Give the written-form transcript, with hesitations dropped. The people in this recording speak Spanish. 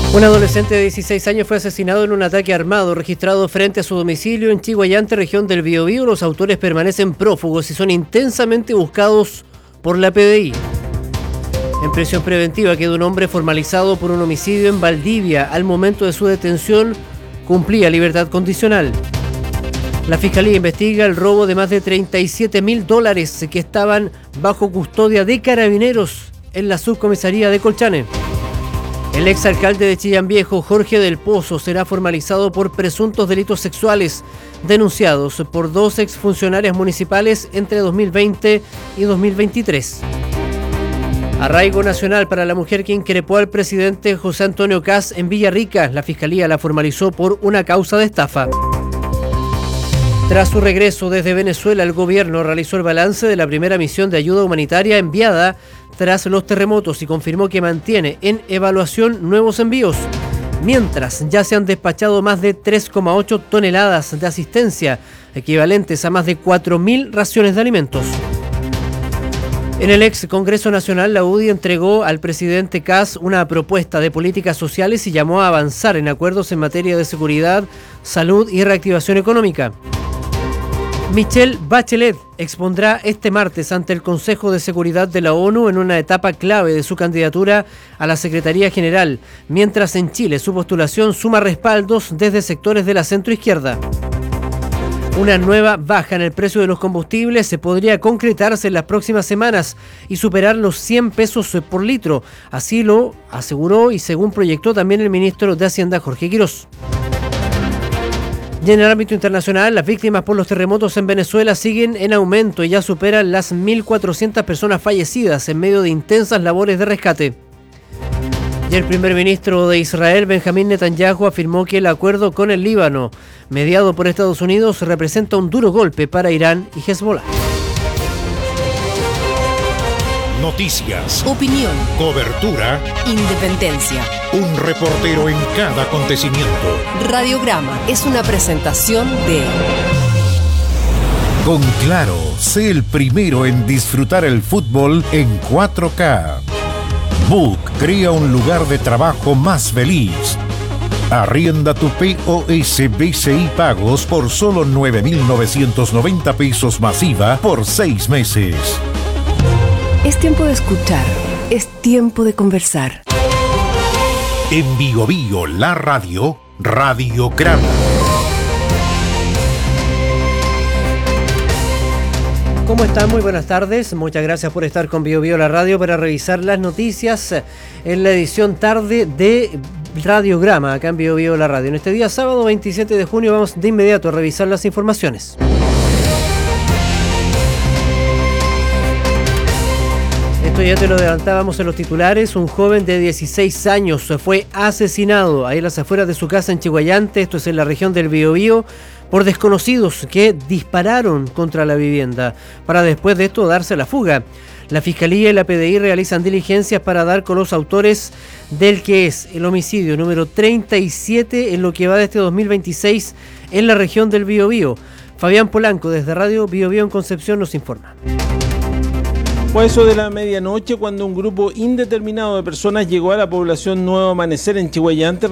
Un adolescente de 16 años fue asesinado en un ataque armado registrado frente a su domicilio en Chiguayante, región del Biobío. Los autores permanecen prófugos y son intensamente buscados por la PDI. En prisión preventiva quedó un hombre formalizado por un homicidio en Valdivia. Al momento de su detención cumplía libertad condicional. La Fiscalía investiga el robo de más de $37.000 que estaban bajo custodia de Carabineros en la subcomisaría de Colchane. El exalcalde de Chillán Viejo, Jorge del Pozo, será formalizado por presuntos delitos sexuales denunciados por 2 exfuncionarias municipales entre 2020 y 2023. Arraigo nacional para la mujer que increpó al presidente José Antonio Kast en Villarrica. La Fiscalía la formalizó por una causa de estafa. Tras su regreso desde Venezuela, el gobierno realizó el balance de la primera misión de ayuda humanitaria enviada tras los terremotos y confirmó que mantiene en evaluación nuevos envíos, mientras ya se han despachado más de 3,8 toneladas de asistencia, equivalentes a más de 4.000 raciones de alimentos. En el ex Congreso Nacional, la UDI entregó al presidente Kast una propuesta de políticas sociales y llamó a avanzar en acuerdos en materia de seguridad, salud y reactivación económica. Michelle Bachelet expondrá este martes ante el Consejo de Seguridad de la ONU en una etapa clave de su candidatura a la Secretaría General, mientras en Chile su postulación suma respaldos desde sectores de la centroizquierda. Una nueva baja en el precio de los combustibles se podría concretarse en las próximas semanas y superar los 100 pesos por litro. Así lo aseguró y según proyectó también el ministro de Hacienda, Jorge Quirós. Y en el ámbito internacional, las víctimas por los terremotos en Venezuela siguen en aumento y ya superan las 1.400 personas fallecidas en medio de intensas labores de rescate. Y el primer ministro de Israel, Benjamín Netanyahu, afirmó que el acuerdo con el Líbano, mediado por Estados Unidos, representa un duro golpe para Irán y Hezbollah. Noticias, opinión, cobertura, independencia. Un reportero en cada acontecimiento. Radiograma es una presentación de... Con Claro, sé el primero en disfrutar el fútbol en 4K. Book crea un lugar de trabajo más feliz. Arrienda tu POS BCI Pagos por solo 9.990 pesos masiva por 6 meses. Es tiempo de escuchar, es tiempo de conversar. En Biobío, la radio, Radiograma. ¿Cómo están? Muy buenas tardes. Muchas gracias por estar con Biobío, la radio, para revisar las noticias en la edición tarde de Radiograma, acá en Biobío, la radio. En este día, sábado 27 de junio, vamos de inmediato a revisar las informaciones. Esto ya te lo adelantábamos en los titulares. Un joven de 16 años fue asesinado ahí en las afueras de su casa en Chiguayante, esto es en la región del Biobío, por desconocidos que dispararon contra la vivienda para después de esto darse a la fuga. La Fiscalía y la PDI realizan diligencias para dar con los autores del que es el homicidio número 37 en lo que va de este 2026 en la región del Biobío. Fabián Polanco, desde Radio Biobío en Concepción, nos informa. Fue eso de la medianoche cuando un grupo indeterminado de personas llegó a la población Nuevo Amanecer en Chiguayante,